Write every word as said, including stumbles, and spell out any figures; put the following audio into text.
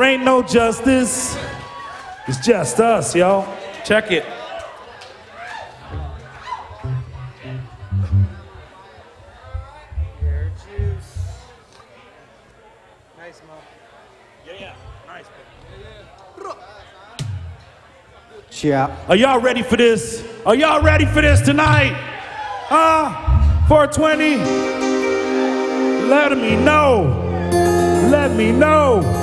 there ain't no justice. It's just us, yo. Check it. Nice, Mo. Yeah, yeah. Nice. Yeah. Are y'all ready for this? Are y'all ready for this tonight? Huh? four twenty? Let me know. Let me know.